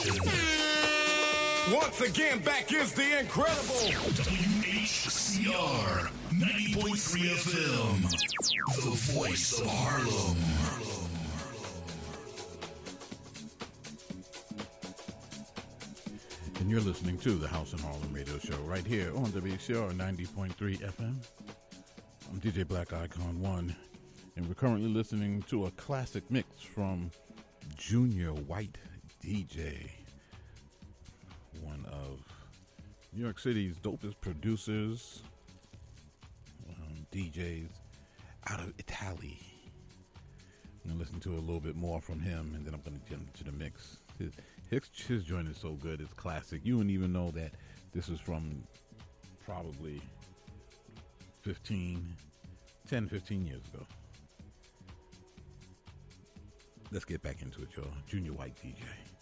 Once again, back is the incredible WHCR 90.3 FM, the voice of Harlem. And you're listening to the House in Harlem radio show right here on WHCR 90.3 FM. I'm DJ Black Icon 1, and we're currently listening to a classic mix from Junior White DJ, one of New York City's dopest producers, DJs out of Italy. I'm going to listen to a little bit more from him, and then I'm going to get into the mix. His joint is so good, it's classic. You wouldn't even know that this is from probably 10, 15 years ago. Let's get back into it, y'all. Junior White DJ.